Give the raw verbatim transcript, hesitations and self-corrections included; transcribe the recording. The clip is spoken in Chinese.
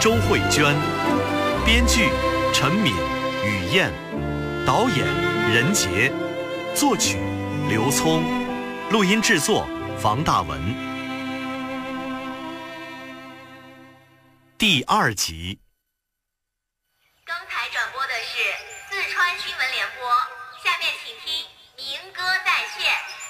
周慧娟，编剧陈敏、雨燕，导演任杰，作曲刘聪，录音制作房大文。第二集。 刚才转播的是四川新闻联播，下面请听民歌再现。